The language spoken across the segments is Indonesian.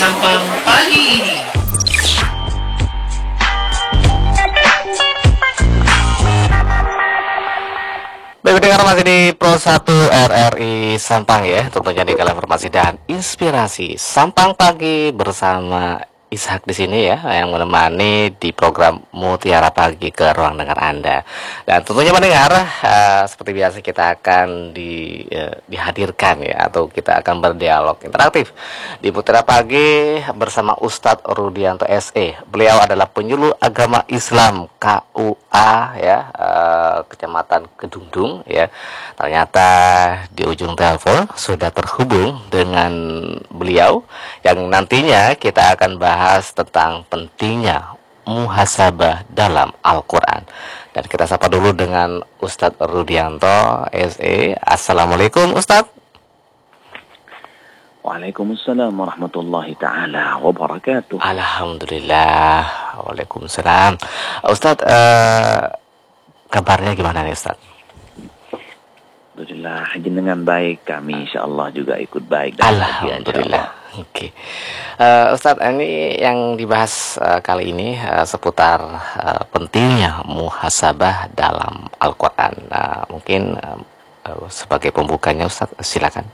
Sampang pagi ini. Baik, pendengar masih di Pro 1 RRI Sampang ya. Tentunya di kala informasi dan inspirasi Sampang pagi bersama Ishak di sini ya, yang menemani di program Mutiara Pagi ke ruang dengar Anda. Dan tentunya mendengar seperti biasa kita akan dihadirkan ya, atau kita akan berdialog interaktif di Mutiara Pagi bersama Ustadz Rudianto SE. Beliau adalah penyuluh agama Islam KUA ya, Kecamatan Kedungdung ya. Ternyata di ujung telepon sudah terhubung dengan beliau yang nantinya kita akan bahas tentang pentingnya muhasabah dalam Al-Quran. Dan kita sapa dulu dengan Ustadz Rudianto SE. Assalamualaikum Ustadz. Waalaikumsalam warahmatullahi ta'ala wabarakatuh. Alhamdulillah. Waalaikumsalam. Ustadz, kabarnya gimana nih Ustadz? Alhamdulillah, jenengan baik, kami insyaallah juga ikut baik. Alhamdulillah. Oke. Ustadz, ini yang dibahas kali ini seputar pentingnya muhasabah dalam Al-Quran. Mungkin sebagai pembukanya Ustadz, silakan.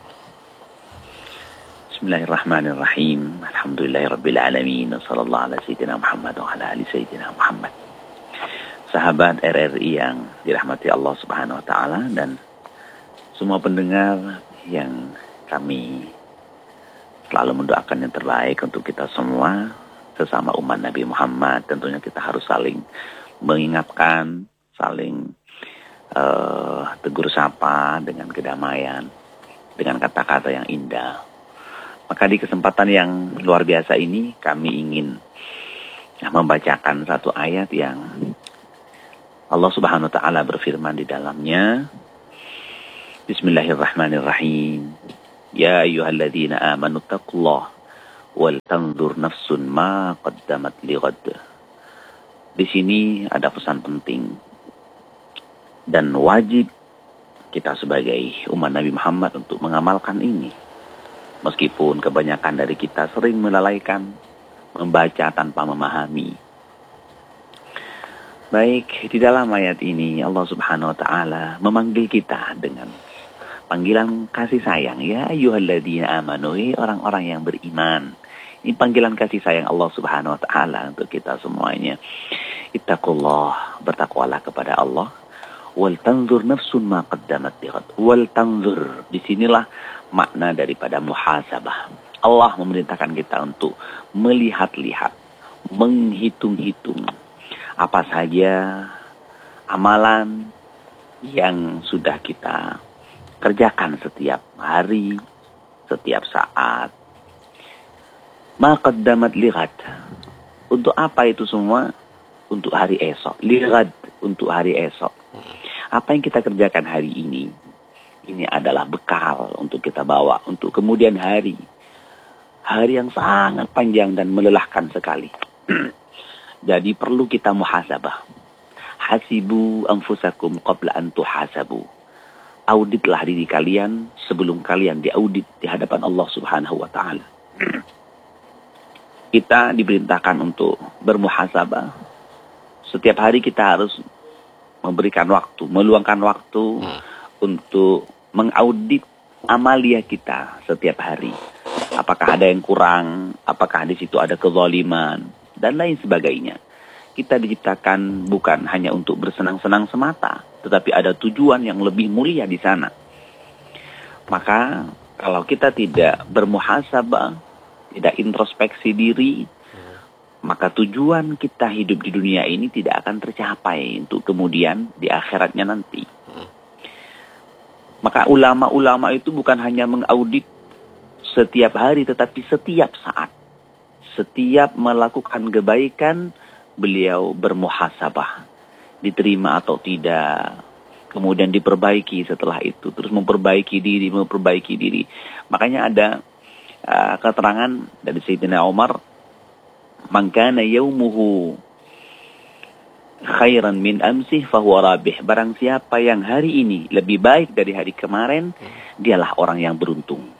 Bismillahirrahmanirrahim. Alhamdulillahirabbil alamin. Wassallallahu ala sayyidina Muhammad wa ala ali sayyidina Muhammad. Sahabat RRI yang dirahmati Allah Subhanahu wa taala dan semua pendengar yang kami selalu mendoakan yang terbaik untuk kita semua sesama umat Nabi Muhammad. Tentunya kita harus saling mengingatkan, saling tegur sapa dengan kedamaian, dengan kata-kata yang indah. Maka di kesempatan yang luar biasa ini kami ingin membacakan satu ayat yang Allah Subhanahu wa taala berfirman di dalamnya. Bismillahirrahmanirrahim. Ya ayyuhalladzina amanu taqullaha wal tanzur nafsun ma qaddamat lighad. Di sini ada pesan penting dan wajib kita sebagai umat Nabi Muhammad untuk mengamalkan ini. Meskipun kebanyakan dari kita sering melalaikan, membaca tanpa memahami. Baik, di dalam ayat ini Allah Subhanahu wa taala memanggil kita dengan panggilan kasih sayang. Ya ayyuhalladzina amanu, orang-orang yang beriman. Ini panggilan kasih sayang Allah Subhanahu wa taala untuk kita semuanya. Ittaqullah, bertakwalah kepada Allah. Wal tanzur nafsun ma qaddamat lighad. Wal tanzur, disinilah makna daripada muhasabah. Allah memerintahkan kita untuk melihat-lihat, menghitung-hitung apa saja amalan yang sudah kita kerjakan setiap hari, setiap saat. Ma qaddamat lighad. Untuk apa itu semua? Untuk hari esok. Lighad, untuk hari esok. Apa yang kita kerjakan hari ini adalah bekal untuk kita bawa untuk kemudian hari. Hari yang sangat panjang dan melelahkan sekali. Jadi perlu kita muhasabah. Hasibu anfusakum qabla an tuhasabu. Auditlah diri kalian sebelum kalian diaudit di hadapan Allah Subhanahu wa taala. Kita diperintahkan untuk bermuhasabah. Setiap hari kita harus memberikan waktu, meluangkan waktu untuk mengaudit amalia kita setiap hari. Apakah ada yang kurang, apakah di situ ada kezaliman dan lain sebagainya. Kita diciptakan bukan hanya untuk bersenang-senang semata, tetapi ada tujuan yang lebih mulia di sana. Maka kalau kita tidak bermuhasabah, tidak introspeksi diri, maka tujuan kita hidup di dunia ini tidak akan tercapai untuk kemudian di akhiratnya nanti. Maka ulama-ulama itu bukan hanya mengaudit setiap hari, tetapi setiap saat. Setiap melakukan kebaikan, beliau bermuhasabah. Diterima atau tidak. Kemudian diperbaiki setelah itu. Terus memperbaiki diri. Makanya ada keterangan dari Sayyidina Umar. Man kana yaumuhu khairan min amsih fahuwa rabih. Barang siapa yang hari ini lebih baik dari hari kemarin, dialah orang yang beruntung.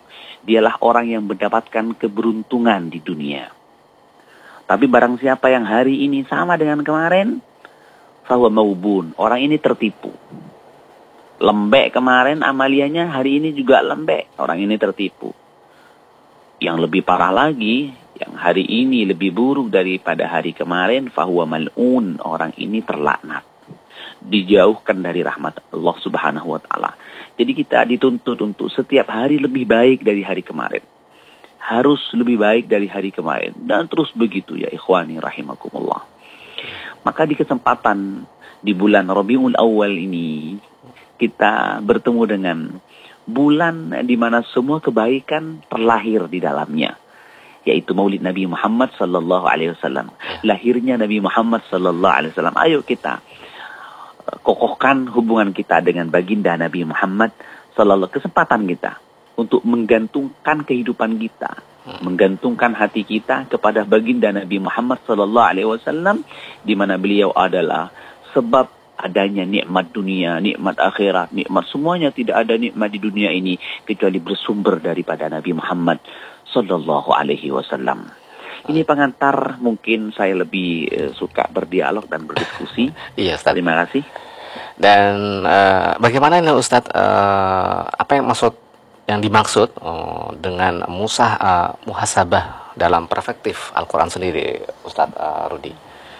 dialah orang yang mendapatkan keberuntungan di dunia. Tapi barang siapa yang hari ini sama dengan kemarin, fahuwa maubun, orang ini tertipu. Lembek kemarin amaliannya, hari ini juga lembek, orang ini tertipu. Yang lebih parah lagi, yang hari ini lebih buruk daripada hari kemarin, fahuwa mal'un, orang ini terlaknat, dijauhkan dari rahmat Allah Subhanahu wa taala. Jadi kita dituntut untuk setiap hari lebih baik dari hari kemarin. Harus lebih baik dari hari kemarin. Dan terus begitu ya ikhwani rahimakumullah. Maka di kesempatan di bulan Rabiul Awal ini, kita bertemu dengan bulan di mana semua kebaikan terlahir di dalamnya. Yaitu Maulid Nabi Muhammad sallallahu alaihi wasallam. Lahirnya Nabi Muhammad sallallahu alaihi wasallam. Ayo kita kokohkan hubungan kita dengan baginda Nabi Muhammad sallallahu, kesempatan kita untuk menggantungkan kehidupan kita, menggantungkan hati kita kepada baginda Nabi Muhammad sallallahu alaihi wasallam, di mana beliau adalah sebab adanya nikmat dunia, nikmat akhirat, nikmat semuanya. Tidak ada nikmat di dunia ini kecuali bersumber daripada Nabi Muhammad sallallahu alaihi wasallam. Ini pengantar, mungkin saya lebih suka berdialog dan berdiskusi. Iya, Ustaz. Terima kasih. Dan bagaimana ini Ustaz, apa yang dimaksud dengan muhasabah dalam perspektif Al-Quran sendiri, Ustaz Rudi?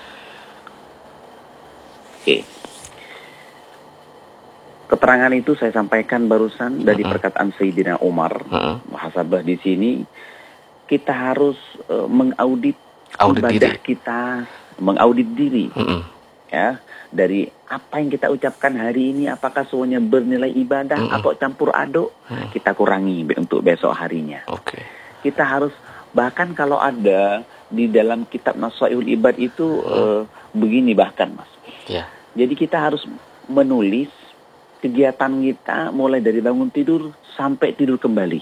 Oke. Keterangan itu saya sampaikan barusan dari perkataan Sayyidina Umar. Muhasabah di sini, kita harus mengaudit ibadah kita, mengaudit diri, ya, dari apa yang kita ucapkan hari ini, apakah semuanya bernilai ibadah atau campur aduk, kita kurangi untuk besok harinya. Kita harus, bahkan kalau ada di dalam kitab Nasaihul Ibad itu begini bahkan Mas. Jadi kita harus menulis kegiatan kita mulai dari bangun tidur sampai tidur kembali.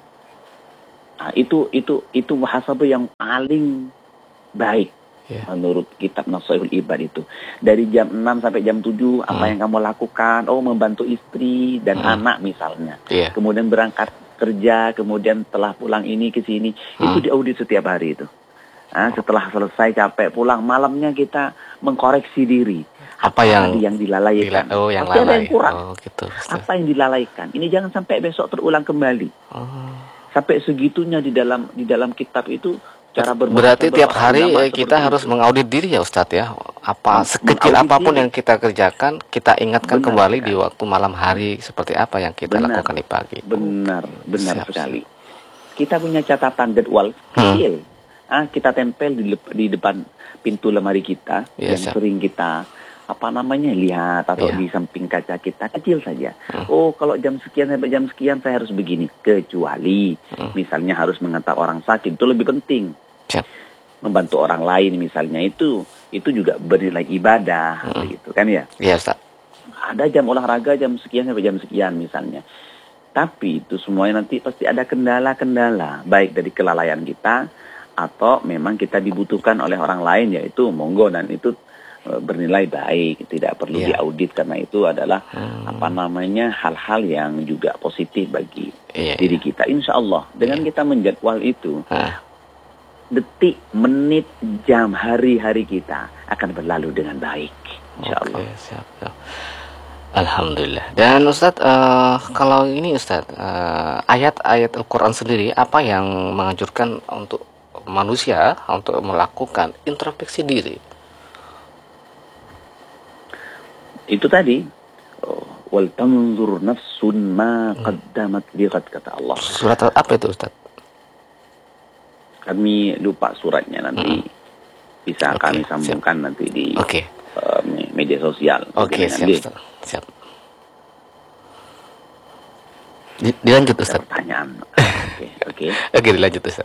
Nah, itu muhasabah yang paling baik menurut kitab Nasaihul Ibad itu. Dari jam 6 sampai jam 7 apa yang kamu lakukan? Oh, membantu istri dan anak misalnya. Kemudian berangkat kerja, kemudian telah pulang ini ke sini. Itu diaudit setiap hari itu. Nah, setelah selesai capek pulang, malamnya kita mengkoreksi diri. Apa yang dilalaikan? Pasti ada yang kurang. Apa yang dilalaikan? Ini jangan sampai besok terulang kembali. Sampai segitunya di dalam kitab itu cara bermuhasabah. Berarti tiap hari kita harus mengaudit diri ya Ustadz ya. Apa sekecil apapun yang kita kerjakan, kita ingatkan kembali di waktu malam hari seperti apa yang kita lakukan di pagi. Benar sekali. Kita punya catatan jadwal kecil. Kita tempel di depan pintu lemari kita yang sering kita lihat atau di samping kaca kita, kecil saja. Oh, kalau jam sekian sampai jam sekian saya harus begini. Kecuali misalnya harus mengantar orang sakit, itu lebih penting. Membantu orang lain misalnya, itu juga bernilai ibadah, gitu kan ya? Iya, Ustaz. Ada jam olahraga jam sekian sampai jam sekian misalnya. Tapi itu semuanya nanti pasti ada kendala-kendala, baik dari kelalaian kita atau memang kita dibutuhkan oleh orang lain, yaitu monggo, dan itu bernilai baik, tidak perlu diaudit karena itu adalah hal-hal yang juga positif bagi diri kita. Insya Allah dengan kita menjadwal itu, detik, menit, jam, hari-hari kita akan berlalu dengan baik. Insya Allah. Siap. Alhamdulillah. Dan Ustadz, kalau ini Ustadz, ayat-ayat Al-Quran sendiri apa yang menganjurkan untuk manusia untuk melakukan introspeksi diri? Itu tadi, wal tanzur nafsun ma qaddamat lighad, kata Allah. Surat apa itu Ustaz? Kami lupa suratnya, nanti bisa kami sambungkan nanti di media sosial. Siap. Dilanjut Ustaz. Pertanyaan. Oke, dilanjut Ustaz.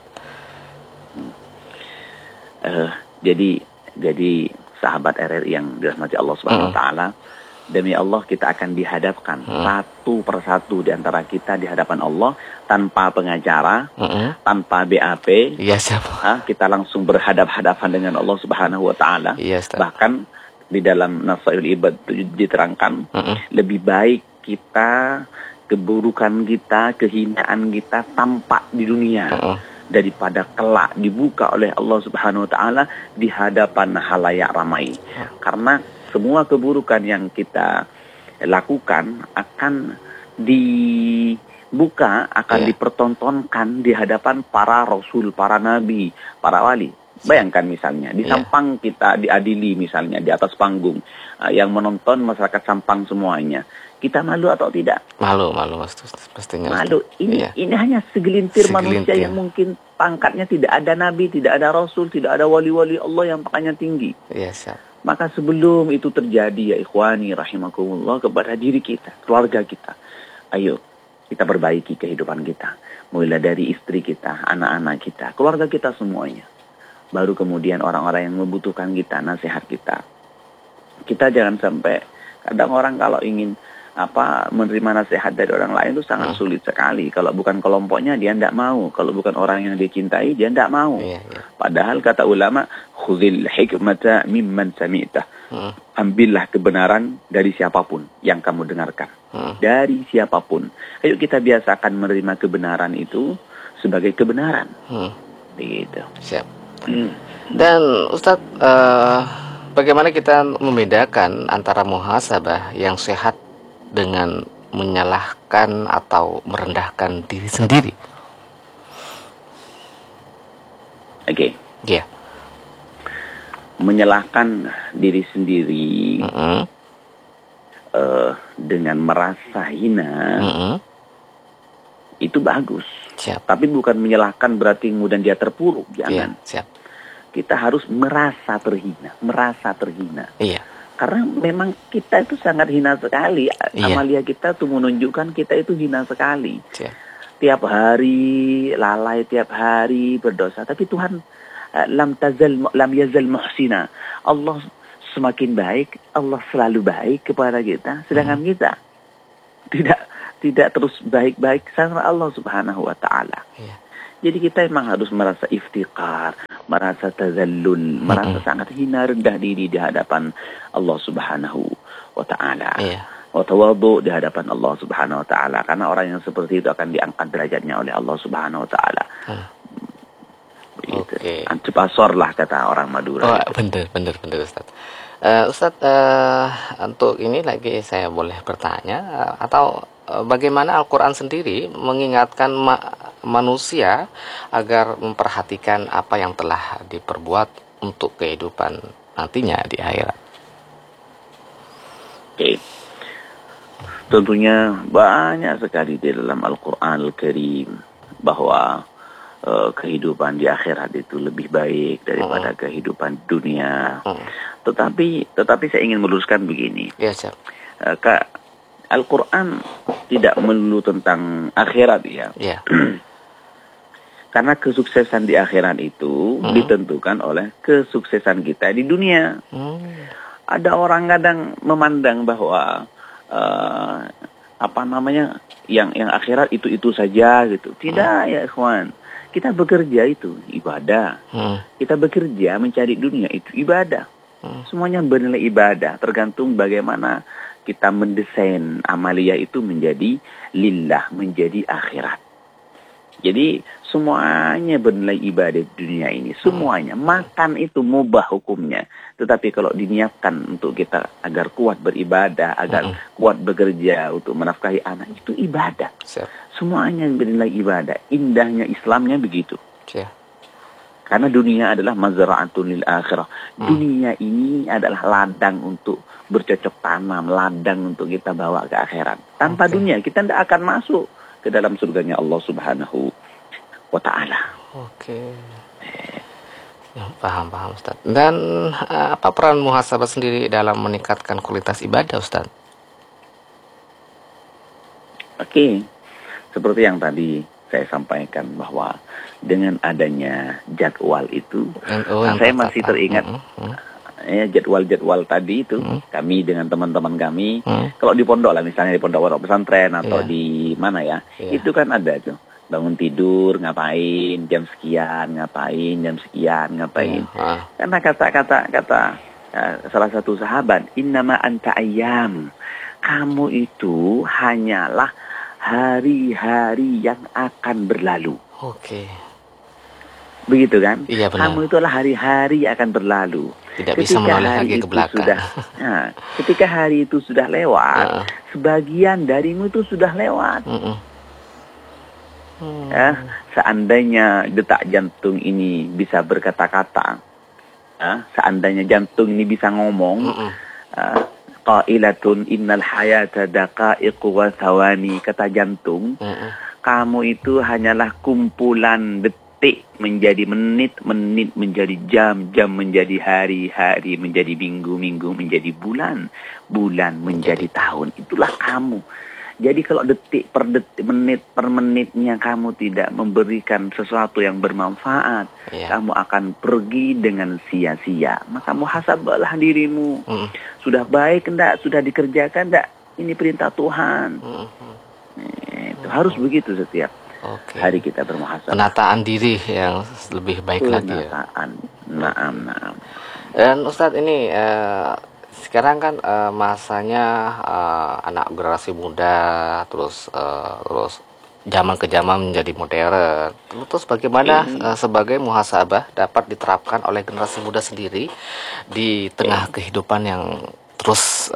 Jadi sahabat RRI yang dirahmati Allah Subhanahu wa taala, demi Allah kita akan dihadapkan satu persatu di antara kita di hadapan Allah tanpa pengacara, tanpa BAP. Kita langsung berhadap-hadapan dengan Allah Subhanahu wa taala. Bahkan di dalam Nasaihul Ibad diterangkan lebih baik kita keburukan kita, kehinaan kita tampak di dunia. Daripada kelak dibuka oleh Allah Subhanahu wa taala di hadapan halayak ramai. Karena semua keburukan yang kita lakukan akan dibuka, akan dipertontonkan di hadapan para rasul, para nabi, para wali. Bayangkan misalnya di Sampang kita diadili misalnya di atas panggung, yang menonton masyarakat Sampang semuanya. Kita malu atau tidak? Malu pastinya. Malu. Ini hanya segelintir manusia yang mungkin pangkatnya tidak ada nabi, tidak ada rasul, tidak ada wali-wali Allah yang pangkatnya tinggi. Iya, siap. Maka sebelum itu terjadi ya ikhwani rahimakumullah, kepada diri kita, keluarga kita, ayo kita perbaiki kehidupan kita. Mulai dari istri kita, anak-anak kita, keluarga kita semuanya. Baru kemudian orang-orang yang membutuhkan kita, nasihat kita. Kita jangan sampai, kadang orang kalau ingin menerima nasihat dari orang lain itu sangat sulit sekali. Kalau bukan kelompoknya dia tidak mau. Kalau bukan orang yang dicintai dia tidak mau. Padahal kata ulama, khudhil hikmata mimman sami'tah. Ambillah kebenaran dari siapapun yang kamu dengarkan. Dari siapapun. Ayo kita biasakan menerima kebenaran itu sebagai kebenaran. Begitu. Siap. Dan Ustadz, bagaimana kita membedakan antara muhasabah yang sehat dengan menyalahkan atau merendahkan diri sendiri? Oke. Iya. Menyalahkan diri sendiri dengan merasa hina itu bagus. Siap. Tapi bukan menyalahkan berarti kemudian dia terpuruk. Jangan. Iya, siap. Kita harus merasa terhina. Merasa terhina. Iya. Karena memang kita itu sangat hina sekali. Amalia kita tuh menunjukkan kita itu hina sekali. Siap. Tiap hari lalai, tiap hari berdosa. Tapi Tuhan lam yazal muhsina. Allah semakin baik, Allah selalu baik kepada kita. Sedangkan kita tidak terus baik-baik sama Allah Subhanahu wa taala. Iya. Jadi kita memang harus merasa iftiqar, merasa tazallul, merasa sangat hina rendah diri di hadapan Allah Subhanahu wa taala. Iya. Wa tawadhu di hadapan Allah Subhanahu wa taala, karena orang yang seperti itu akan diangkat derajatnya oleh Allah Subhanahu wa taala. Oke. Ancep asor lah kata orang Madura. Oh, bener Ustaz. Ustaz, untuk ini lagi saya boleh bertanya atau bagaimana Al-Quran sendiri mengingatkan manusia agar memperhatikan apa yang telah diperbuat untuk kehidupan nantinya di akhirat? Oke. Tentunya banyak sekali di dalam Al-Quran Al-Karim bahwa kehidupan di akhirat itu lebih baik daripada kehidupan dunia. Tetapi saya ingin meluruskan begini. Ya, siap. Al-Quran tidak melulu tentang akhirat ya. Ya. Karena kesuksesan di akhirat itu ditentukan oleh kesuksesan kita di dunia. Ada orang kadang memandang bahwa yang akhirat itu saja gitu. Tidak ya ikhwan. Kita bekerja itu ibadah. Kita bekerja mencari dunia itu ibadah. Semuanya bernilai ibadah. Tergantung bagaimana kita mendesain amalia itu menjadi lillah, menjadi akhirat. Jadi semuanya bernilai ibadah di dunia ini. Semuanya. Makan itu mubah hukumnya. Tetapi kalau diniatkan untuk kita agar kuat beribadah, agar kuat bekerja untuk menafkahi anak, itu ibadah. Siap. Semuanya bernilai ibadah. Indahnya Islamnya begitu. Siap. Karena dunia adalah mazra'atun lil akhirah. Dunia ini adalah ladang untuk bercocok tanam, ladang untuk kita bawa ke akhirat. Tanpa dunia kita tidak akan masuk ke dalam surganya Allah Subhanahu wa taala. Oke. Ya, paham Ustaz. Dan apa peran muhasabah sendiri dalam meningkatkan kualitas ibadah, Ustaz? Oke. Seperti yang tadi saya sampaikan bahwa dengan adanya jadwal itu, saya masih teringat ya jadwal-jadwal tadi itu kami dengan teman-teman kami, kalau di pondok lah misalnya di pondok pesantren atau di mana ya, itu kan ada tuh bangun tidur ngapain, jam sekian ngapain, jam sekian ngapain. Karena kata salah satu sahabat, innama anta ayyam, kamu itu hanyalah hari-hari yang akan berlalu. Oke. Begitu kan? Iya, benar. Kamu itulah hari-hari akan berlalu. Tidak bisa menoleh hari lagi ke itu belakang. ketika hari itu sudah lewat, Heeh. sebagian darimu itu sudah lewat. Mm-mm. Seandainya detak jantung ini bisa berkata-kata, seandainya jantung ini bisa ngomong, Mm-mm. qailatun innal hayata daqaiqu wa thawani, kata jantung, Mm-mm. kamu itu hanyalah kumpulan detik menjadi menit, menit menjadi jam, jam menjadi hari, hari menjadi minggu, minggu menjadi bulan, bulan menjadi tahun. Itulah kamu. Jadi kalau detik per detik, menit per menitnya kamu tidak memberikan sesuatu yang bermanfaat, kamu akan pergi dengan sia-sia. Maka muhasabahlah dirimu. Sudah baik enggak? Sudah dikerjakan enggak? Ini perintah Tuhan. Itu harus begitu setiap hari kita bermuhasabah. Penataan diri yang lebih baik lagi ya. Naam. Dan Ustadz ini sekarang kan masanya anak generasi muda, terus zaman ke zaman menjadi modern. Terus bagaimana sebagai muhasabah dapat diterapkan oleh generasi muda sendiri di tengah kehidupan yang terus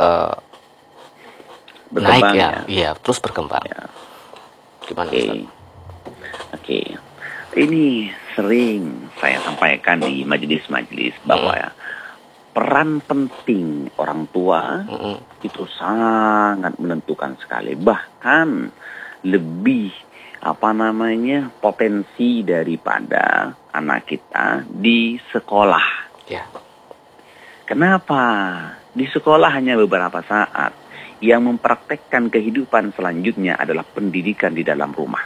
naik ya, iya, terus berkembang. Gimana Ustaz? Oke. Ini sering saya sampaikan di majelis-majelis bahwa peran penting orang tua itu sangat menentukan sekali, bahkan lebih potensi daripada anak kita di sekolah. Kenapa? Di sekolah hanya beberapa saat. Yang mempraktekkan kehidupan selanjutnya adalah pendidikan di dalam rumah.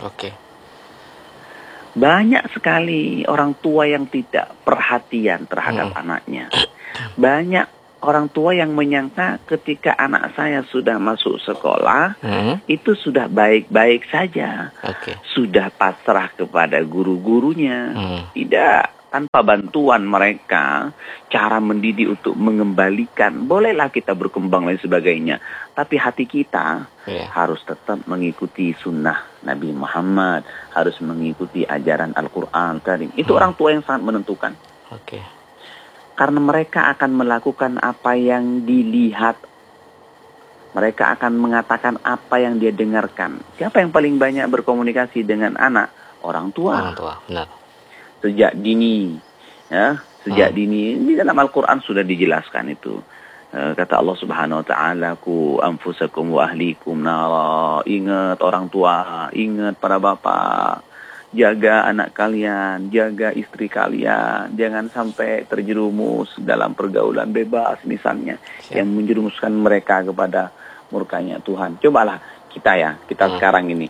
Banyak sekali orang tua yang tidak perhatian terhadap anaknya. Banyak orang tua yang menyangka ketika anak saya sudah masuk sekolah, itu sudah baik-baik saja. Sudah pasrah kepada guru-gurunya. Tidak. Tanpa bantuan mereka, cara mendidik untuk mengembalikan, bolehlah kita berkembang dan sebagainya. Tapi hati kita harus tetap mengikuti sunnah Nabi Muhammad, harus mengikuti ajaran Al-Quran Karim. Itu orang tua yang sangat menentukan. Karena mereka akan melakukan apa yang dilihat. Mereka akan mengatakan apa yang dia dengarkan. Siapa yang paling banyak berkomunikasi dengan anak? Orang tua. Orang tua, benar. Sejak dini, dini di dalam Al-Quran sudah dijelaskan itu. Kata Allah Subhanahu Wa Taala, "Ku anfusakum wa ahlikum nara." Ingat orang tua, ingat para bapak, jaga anak kalian, jaga istri kalian, jangan sampai terjerumus dalam pergaulan bebas misalnya, yang menjerumuskan mereka kepada murkanya Tuhan. Cobalah kita sekarang ini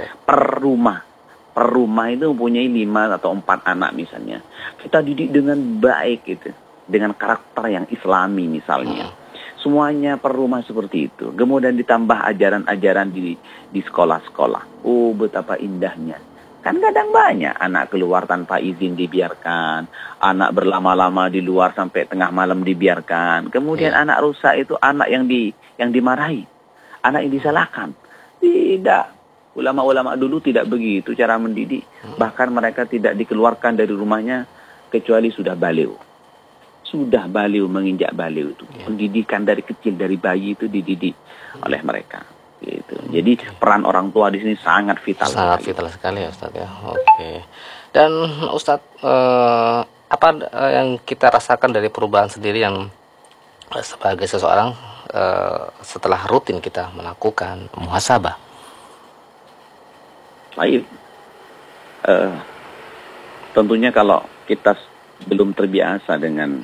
per rumah itu mempunyai 5 atau 4 anak misalnya. Kita didik dengan baik gitu, dengan karakter yang islami misalnya. Semuanya per rumah seperti itu. Kemudian ditambah ajaran-ajaran di sekolah-sekolah. Oh, betapa indahnya. Kan kadang banyak anak keluar tanpa izin dibiarkan, anak berlama-lama di luar sampai tengah malam dibiarkan. Kemudian anak rusak itu anak yang dimarahi, anak yang disalahkan. Tidak. Ulama-ulama dulu tidak begitu cara mendidik. Bahkan mereka tidak dikeluarkan dari rumahnya kecuali sudah baliu. Sudah baliu, menginjak baliu itu. Pendidikan dari kecil, dari bayi itu dididik oleh mereka. Gitu. Jadi peran orang tua di sini sangat vital. Sangat vital sekali ya Ustaz ya. Dan Ustaz, apa yang kita rasakan dari perubahan sendiri yang sebagai seseorang setelah rutin kita melakukan muhasabah? Baik. Tentunya kalau kita belum terbiasa dengan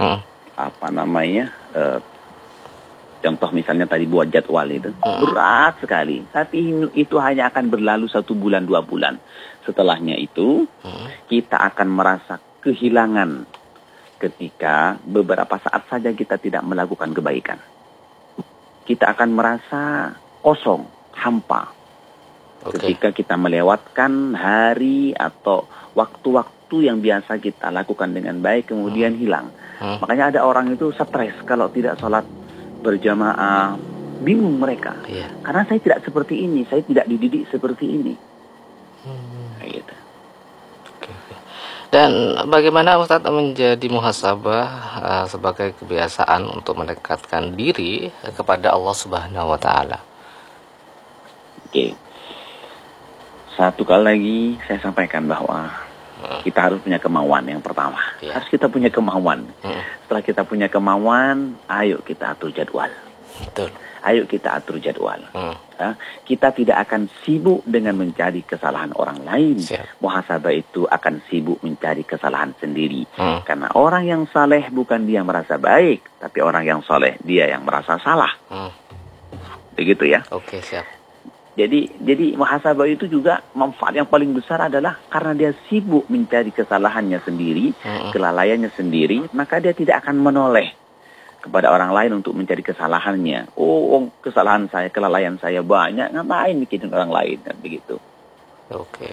contoh misalnya tadi buat jadwal itu berat sekali. Tapi itu hanya akan berlalu 1 bulan 2 bulan. Setelahnya itu kita akan merasa kehilangan ketika beberapa saat saja kita tidak melakukan kebaikan. Kita akan merasa kosong, hampa. Ketika kita melewatkan hari atau waktu-waktu yang biasa kita lakukan dengan baik kemudian hilang. Makanya ada orang itu stres kalau tidak sholat berjamaah, bingung mereka. Iya. Karena saya tidak seperti ini, saya tidak dididik seperti ini. Kayak gitu. Oke. Dan bagaimana Ustadz menjadi muhasabah sebagai kebiasaan untuk mendekatkan diri kepada Allah Subhanahu wa taala? Oke. Satu kali lagi saya sampaikan bahwa kita harus punya kemauan yang pertama. Iya. Harus kita punya kemauan. Setelah kita punya kemauan, ayo kita atur jadwal. Betul. Ayo kita atur jadwal. Kita tidak akan sibuk dengan mencari kesalahan orang lain. Siap. Muhasabah itu akan sibuk mencari kesalahan sendiri. Karena orang yang saleh bukan dia merasa baik, tapi orang yang saleh dia yang merasa salah. Begitu ya. Oke, siap. Jadi muhasabah itu juga manfaat yang paling besar adalah karena dia sibuk mencari kesalahannya sendiri, kelalaiannya sendiri, maka dia tidak akan menoleh kepada orang lain untuk mencari kesalahannya. Oh, kesalahan saya, kelalaian saya banyak, ngapain mikirin orang lain, kan begitu. Oke.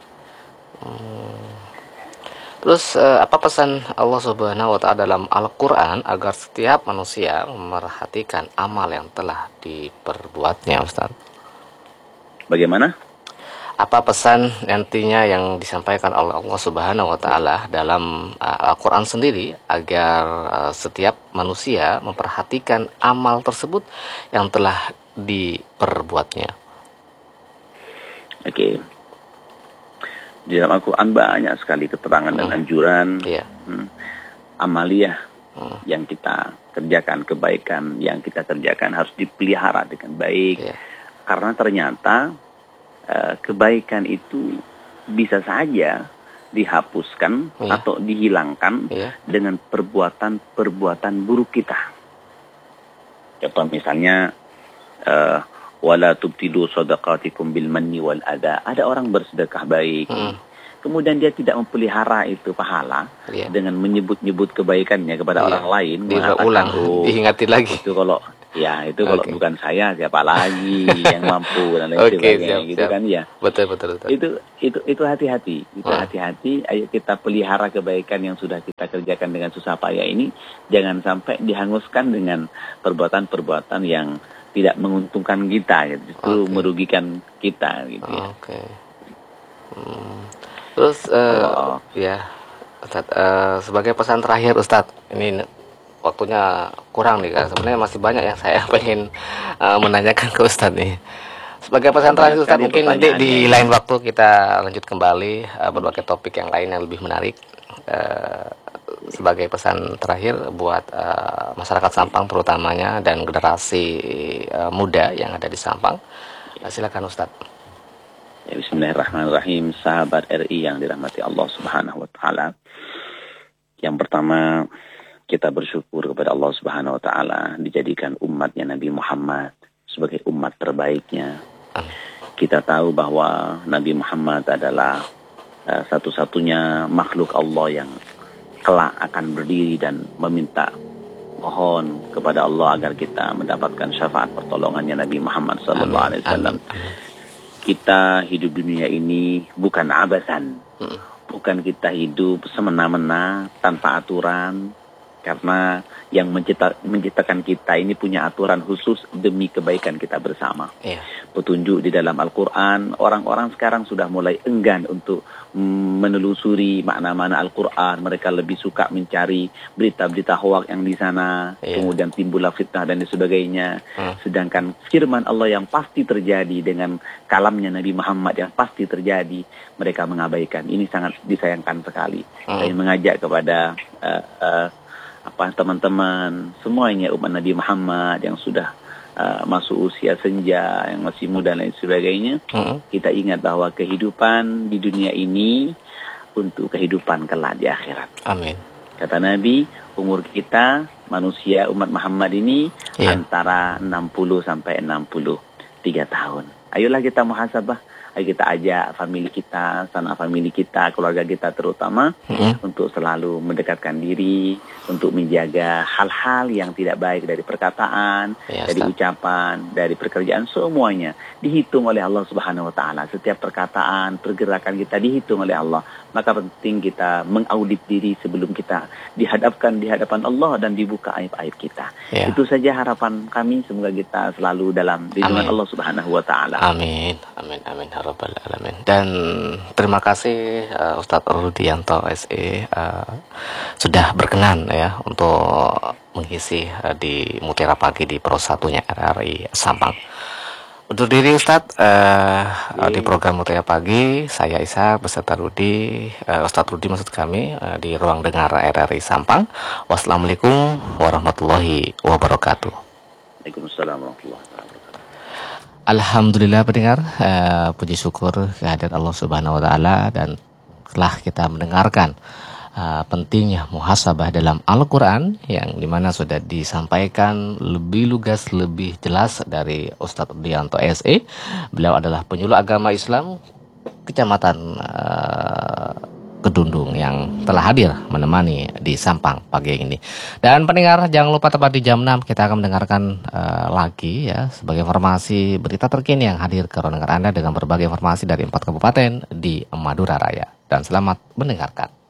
Terus apa pesan Allah Subhanahu wa taala dalam Al-Qur'an agar setiap manusia memperhatikan amal yang telah diperbuatnya, Ustaz? Bagaimana? Apa pesan nantinya yang disampaikan oleh Allah Subhanahu wa taala dalam Al-Qur'an sendiri agar setiap manusia memperhatikan amal tersebut yang telah diperbuatnya? Oke. Di dalam Al-Quran banyak sekali keterangan dan anjuran. Iya. Amaliyah yang kita kerjakan, kebaikan yang kita kerjakan harus dipelihara dengan baik. Iya. Karena ternyata kebaikan itu bisa saja dihapuskan atau dihilangkan dengan perbuatan-perbuatan buruk kita. Contoh misalnya wala tubtilu shadaqatikum bil manni wal adha. Ada orang bersedekah baik. Kemudian dia tidak memelihara itu pahala dengan menyebut-nyebut kebaikannya kepada orang lain, diulang, diingati lagi. Itu kalau kalau bukan saya siapa lagi yang mampu dan lain sebagainya gitu kan ya. Betul. Itu hati-hati. Hati-hati, ayo kita pelihara kebaikan yang sudah kita kerjakan dengan susah payah ini, jangan sampai dihanguskan dengan perbuatan-perbuatan yang tidak menguntungkan kita, gitu. Itu merugikan kita gitu ya. Terus Ustadz, sebagai pesan terakhir Ustadz, ini waktunya kurang nih kan. Sebenarnya masih banyak yang saya pengen menanyakan ke Ustadz nih. Sebagai pesan terakhir Ustadz, mungkin nanti di lain waktu kita lanjut kembali berbagai topik yang lain yang lebih menarik. Sebagai pesan terakhir buat masyarakat Sampang terutamanya dan generasi muda yang ada di Sampang, silakan Ustadz. Ya, bismillahirrahmanirrahim, sahabat RI yang dirahmati Allah Subhanahu wa taala. Yang pertama, kita bersyukur kepada Allah Subhanahu wa taala dijadikan umatnya Nabi Muhammad sebagai umat terbaiknya. Kita tahu bahwa Nabi Muhammad adalah satu-satunya makhluk Allah yang kelak akan berdiri dan meminta mohon kepada Allah agar kita mendapatkan syafaat pertolongannya Nabi Muhammad sallallahu alaihi wasallam. Kita hidup di dunia ini bukan abasan. Bukan kita hidup semena-mena tanpa aturan. Karena yang menciptakan kita ini punya aturan khusus demi kebaikan kita bersama. Petunjuk di dalam Al-Quran, orang-orang sekarang sudah mulai enggan untuk menelusuri makna-makna Al-Quran. Mereka lebih suka mencari berita-berita hoak yang di sana, kemudian timbullah fitnah dan sebagainya. Sedangkan firman Allah yang pasti terjadi dengan kalamnya Nabi Muhammad yang pasti terjadi, mereka mengabaikan. Ini sangat disayangkan sekali. Saya mengajak kepada teman-teman semuanya umat Nabi Muhammad yang sudah masuk usia senja, yang masih muda dan lain sebagainya, kita ingat bahwa kehidupan di dunia ini untuk kehidupan kelak di akhirat. Amin. Kata Nabi, umur kita manusia umat Muhammad ini antara 60 sampai 63 tahun. Ayolah kita muhasabah, Ayo kita ajak famili kita, sanak famili kita, keluarga kita terutama untuk selalu mendekatkan diri, untuk menjaga hal-hal yang tidak baik dari perkataan, dari ucapan, dari pekerjaan, semuanya dihitung oleh Allah Subhanahu wa taala. Setiap perkataan, pergerakan kita dihitung oleh Allah. Maka penting kita mengaudit diri sebelum kita dihadapkan di hadapan Allah dan dibuka aib-aib kita. Itu saja harapan kami, semoga kita selalu dalam lindungan Allah Subhanahu wa taala. Amin. Amin amin ya rabbal alamin. Dan terima kasih Ustadz Rudianto SE sudah berkenan ya untuk mengisi di Mutiara Pagi di Pro 1-nya RRI Sampang. Untuk diri Ustadz di program Mutiara Pagi, saya Isa beserta Rudi, Ustadz Rudi maksud kami di ruang dengar RRI Sampang. Wassalamualaikum warahmatullahi wabarakatuh. Waalaikumsalam warahmatullahi wabarakatuh. Alhamdulillah pendengar, puji syukur kehadirat Allah Subhanahu wa taala, dan telah kita mendengarkan pentingnya muhasabah dalam Al-Quran, yang dimana sudah disampaikan lebih lugas, lebih jelas dari Ustadz Rudianto SE. Beliau adalah penyuluh agama Islam Kecamatan Kedundung yang telah hadir menemani di Sampang pagi ini. Dan pendengar, jangan lupa tepat di jam 6 kita akan mendengarkan lagi ya sebagai informasi berita terkini yang hadir ke ruang dengar Anda dengan berbagai informasi dari 4 kabupaten di Madura Raya. Dan selamat mendengarkan.